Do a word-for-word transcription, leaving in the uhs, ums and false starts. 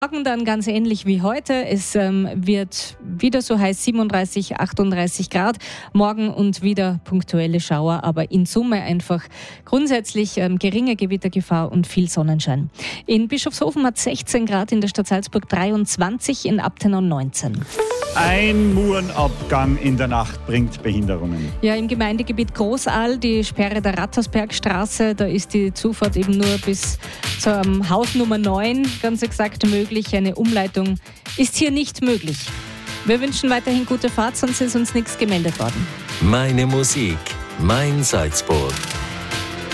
Morgen dann ganz ähnlich wie heute. Es ähm, wird wieder so heiß, siebenunddreißig, achtunddreißig Grad. Morgen und wieder punktuelle Schauer, aber in Summe einfach grundsätzlich ähm, geringe Gewittergefahr und viel Sonnenschein. In Bischofshofen hat sechzehn Grad, in der Stadt Salzburg dreiundzwanzig, in Abtenau neunzehn. Ein Murenabgang in der Nacht bringt Behinderungen. Ja, im Gemeindegebiet Großaal, die Sperre der Rattersbergstraße, da ist die Zufahrt eben nur bis zum Haus Nummer neun, ganz exakt möglich. Eine Umleitung ist hier nicht möglich. Wir wünschen weiterhin gute Fahrt, sonst ist uns nichts gemeldet worden. Meine Musik, mein Salzburg.